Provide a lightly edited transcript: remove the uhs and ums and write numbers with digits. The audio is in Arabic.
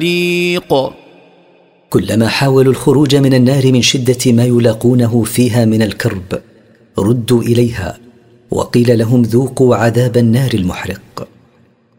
الحريق. كلما حاولوا الخروج من النار من شدة ما يلاقونه فيها من الكرب ردوا إليها وقيل لهم ذوقوا عذاب النار المحرق.